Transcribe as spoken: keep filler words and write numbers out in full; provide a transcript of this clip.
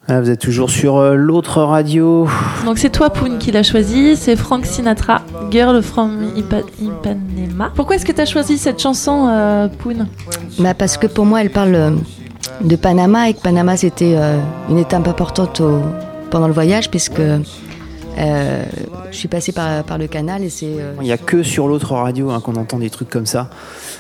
Voilà, vous êtes toujours sur euh, l'autre radio. Donc c'est toi, Poun, qui l'a choisi. C'est Frank Sinatra, Girl from Ipa- Ipanema. Pourquoi est-ce que tu as choisi cette chanson, euh, Poun ? Bah parce que pour moi, elle parle euh, de Panama et que Panama, c'était euh, une étape importante au, pendant le voyage, puisque euh, je suis passée par, par le canal et c'est... Euh... Il n'y a que sur l'autre radio hein, qu'on entend des trucs comme ça.